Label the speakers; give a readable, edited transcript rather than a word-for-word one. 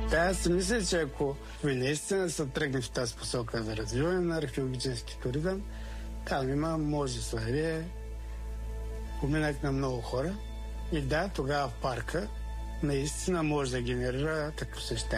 Speaker 1: Да, аз си мисля, че ако ви наистина се тръгне в тази посока за развиване на археологически туризъм, там може да се даде поминък на много хора. И да, тогава в парка наистина може да генерира такъв съществен.